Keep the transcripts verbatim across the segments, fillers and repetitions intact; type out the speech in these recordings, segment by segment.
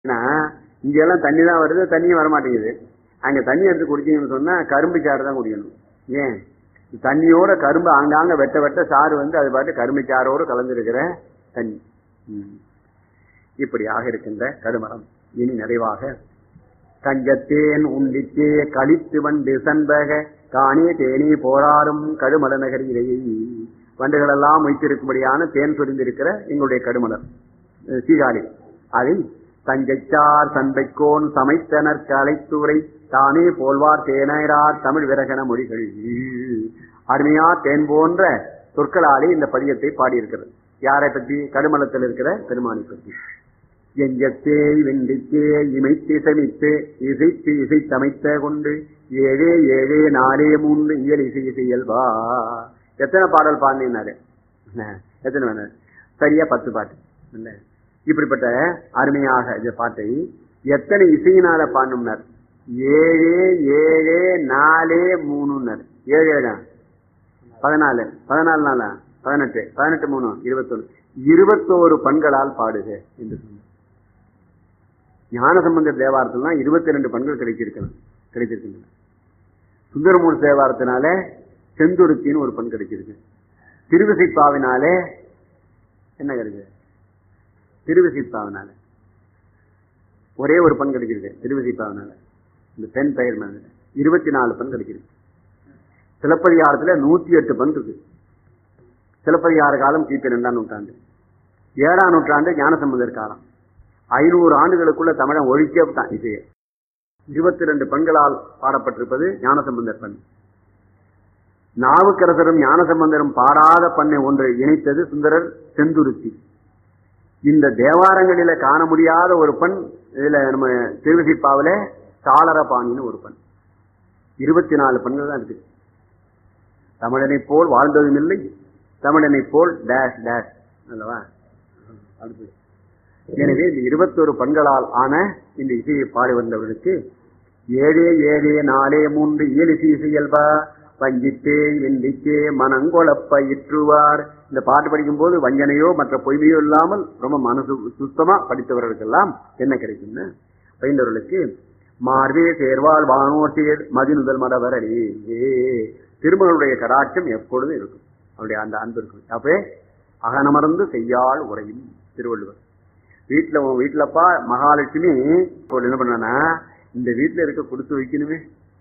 ஏன்னா இங்க எல்லாம் தண்ணி தான் வருது, தண்ணியும் வரமாட்டேங்குது. அங்க தண்ணி எடுத்து குடிச்சீங்கன்னு சொன்னா கரும்பு சாறு தான் குடிக்கணும். ஏன் தண்ணியோட கரும்பு ஆங்காங்க வெட்ட வெட்ட சாறு வந்து அது பாட்டு கரும்பு சாரோடு கலந்துருக்கிற தண்ணி. இப்படியாக இருக்கின்ற கருமரம் இனி நிறைவாக கஞ்சத்தேன் உண்டித்தே கழித்து வண்டு சண்பக காணே தேனி போராடும் கடுமல நகரிலேயே வண்டுகளெல்லாம் வைத்திருக்கும்படியான தேன் சொரிந்திருக்கிற எங்களுடைய கடுமலர் சீகாழி அதில் தஞ்சைச்சார் சண்பைக்கோன் சமைத்தனர் கலைத்துறை தானே போல்வார் தேனரார் தமிழ் விரகன மொழிகள். அருமையா தேன் போன்ற சொற்களாலே இந்த பதியத்தை பாடியிருக்கிறது. யாரை பற்றி? கடுமலத்தில் இருக்கிற பெருமானை பற்றி. எஞ்சத்தே வெண்டித்தே இமைத்து சமித்து இசைத்து இசைத்தமைத்த கொண்டு ஏழே ஏழே நாலே மூன்று இயல் இசை இசை இயல்பா. எத்தனை பாடல் பாடினாரு? எத்தனை வேணும்? சரியா பத்து பாட்டு. இப்படிப்பட்ட அருமையாக இந்த பாட்டை எத்தனை இசையினால பாடணும்னார்? ஏழே ஏழே நாலே மூணுன்னாரு. ஏழு ஏழா பதினாலு, பதினாலு நாளா பதினெட்டு, பதினெட்டு மூணு இருபத்தொன்னு, இருபத்தோரு பண்களால் பாடுக என்று சொன்னார். ஞானசம்பந்தர் தேவாரத்தில்தான் இருபத்தி ரெண்டு பண்கள் கிடைச்சிருக்கணும் கிடைச்சிருக்கின்றன. சுந்தரமூர் தேவாரத்தினால செந்துருத்தின்னு ஒரு பண் கிடைச்சிருக்கு. திருவிசைப்பாவினாலே என்ன கிடைக்குது? திருவிசைப்பாவினால ஒரே ஒரு பண் கிடைச்சிருக்கு. திருவிசைப்பாவினால இந்த பெண் பெயர் மேல இருபத்தி நாலு பண் கிடைச்சிருக்கு. சிலப்பதிகாரத்துல நூத்தி எட்டு பண் இருக்கு. சிலப்பதிகார காலம் கிபி இரண்டாம் நூற்றாண்டு, ஏழாம் நூற்றாண்டு ஞானசம்பந்தர் காலம். ஐநூறு ஆண்டுகளுக்குள்ள தமிழன் ஒழிக்கே விட்டான் இசையை. இருபத்தி ரெண்டு பெண்களால் பாடப்பட்டிருப்பது ஞானசம்பந்தர் பண். நாவுக்கரசரும் ஞானசம்பந்தரும் பாடாத பண்ணை ஒன்றை இணைத்தது சுந்தரர் செந்துருத்தி. இந்த தேவாரங்களில காண முடியாத ஒரு பண் இதுல நம்ம திருவிசைப்பாவில சாளரபாணின்னு ஒரு பண். இருபத்தி நாலு பெண்கள் தான் இருக்கு. தமிழனை போல் வாழ்ந்ததும் இல்லை, தமிழனை போல் டேஷ் டேஷ் அல்லவா. அடுத்து எனவே இந்த இருபத்தொரு பண்களால் ஆன இந்த இசையை பாடி வந்தவர்களுக்கு ஏழே ஏழே நாலே மூன்று இயல் இசை இசையல்பா வஞ்சித்தே வெண்டித்தே மனங்கொழப்ப இற்றுவார். இந்த பாட்டு படிக்கும் போது வஞ்சனையோ மற்ற பொய்மையோ இல்லாமல் ரொம்ப மனசு சுத்தமா படித்தவர்களுக்கெல்லாம் என்ன கிடைக்கும்னு பயின்றவர்களுக்கு மார்வே சேர்வாள் வானோர் சேர் மதிநுதல் மடவரே திருமகளுடைய கடாட்சம் எப்பொழுதும் இருக்கும். அவருடைய அந்த அன்பு இருக்கும். அப்பே அகனமர்ந்து செய்யாள் உரையும் திருவள்ளுவர். வீட்டுல வீட்டுலப்பா மகாலட்சுமி என்ன பண்ணா இந்த வீட்டுல இருக்க கொடுத்து வைக்கணுமே,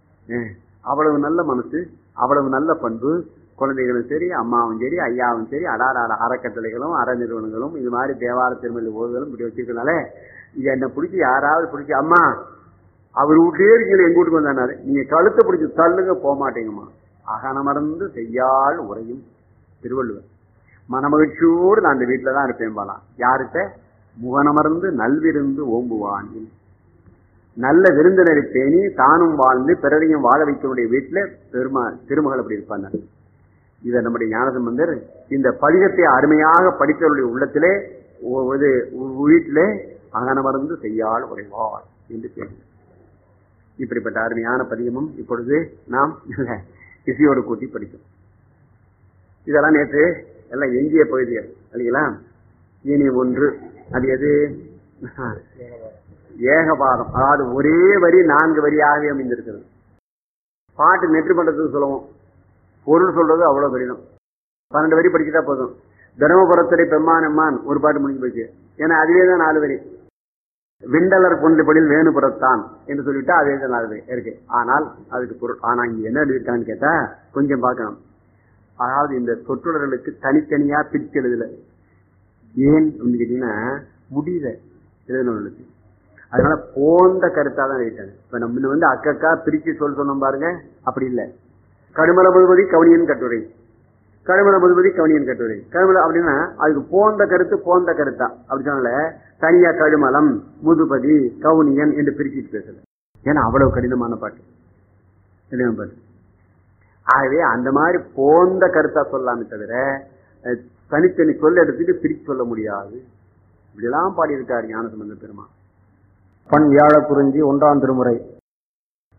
அவ்வளவு நல்ல மனசு, அவ்வளவு நல்ல பண்பு. குழந்தைகளும் சரி, அம்மாவும் சரி, ஐயாவும் சரி, அடார அறக்கட்டளைகளும் அற நிறுவனங்களும் இது மாதிரி தேவார திருமணி ஓதுகளும் இப்படி வச்சிருக்கனால என்னை பிடிச்சி யாராவது பிடிச்சி அம்மா அவர் வீட்லயே இருக்கீங்க எங்க வீட்டுக்கு வந்தாரு, நீங்க கழுத்தை பிடிச்சி தள்ளுங்க போக மாட்டேங்கம்மா. அகனமர்ந்து செய்யாள் உரையும் திருவள்ளுவர். மனமகிழ்ச்சியோடு நான் அந்த வீட்டுல தான் இருப்பேன் பாலாம். யார்கிட்ட? முகனமர்ந்து நல்விருந்து ஓம்புவான். நல்ல விருந்தினரை பேணி தானும் வாழ்ந்து பிறரையும் வாழ வைக்கக்கூடிய வீட்டுல பெருமா திருமகள் அப்படி இருப்பாங்க. இதை நம்முடைய ஞானசம்பந்தர் இந்த பதிகத்தை அருமையாக படித்தவருடைய உள்ளத்திலே வீட்டிலே அகனமர்ந்து செய்யாள் உரைவாள் என்று பேர். இப்படிப்பட்ட அருமையான பதிகமும் இப்பொழுது நாம் இசையோடு கூட்டி படிக்கும். இதெல்லாம் நேற்று எல்லாம் எஞ்சிய பகுதிகள் இல்லைங்களா. இனி ஒன்று அது எது? ஏகபாதம். அதாவது ஒரே வரி நான்கு வரியாகவே அமைந்திருக்கிறது. பாட்டு நெற்று பண்றதுக்கு சொல்லுவோம், பொருள் சொல்றது அவ்வளவு கடினம். பன்னெண்டு வரி படிச்சுட்டா போதும். தர்மபுரத்துறை பெம்மான் எம்மான் ஒரு பாட்டு முடிஞ்சு போச்சு. ஏன்னா அதுவே தான் நாலு வரி. விண்டலர் கொண்டபடியில் வேணுபுறத்தான் என்று சொல்லிவிட்டா அதே தான் நாலு வரி இருக்கு. ஆனால் அதுக்கு பொருள் ஆனா இங்க என்ன எழுதியிருக்கான்னு கேட்டா கொஞ்சம் பார்க்கணும். அதாவது இந்த சொற்றொடர்களுக்கு தனித்தனியா பிரிச்சு எழுதல. ஏன் கேட்டீங்கன்னா முடியல எழுதினவர்களுக்கு. அதனால போன்ற கருத்தா தான் எழுதிட்டாங்க. இப்ப நம்ம வந்து அக்கக்கா பிரிச்சு சொல் சொன்னோம் பாருங்க, அப்படி இல்லை. கடுமல முதுபதி கவனியன் கட்டுரை, கடுமல முதுபதி கவனியன் கட்டுரை, கடுமல அப்படின்னா அதுக்கு போன்ற கருத்து போன்ற கருத்தா அப்படி சொன்னால தனியா கடுமலம் முதுபதி கவுனியன் என்று பிரிச்சுட்டு பேசல. ஏன்னா அவ்வளவு கடினமான பாட்டு கடின பாட்டு. ஆகவே அந்த மாதிரி போன்ற கருத்தா சொல்லாமே தவிர தனித்தனி சொல்ல எடுத்துட்டு பிரிச்சு சொல்ல முடியாது. இப்படியெல்லாம் பாடியிருக்காரு ஞானசம்பந்த பெருமான். பண் வியாழ குறிஞ்சி ஒன்றாம் திருமுறை.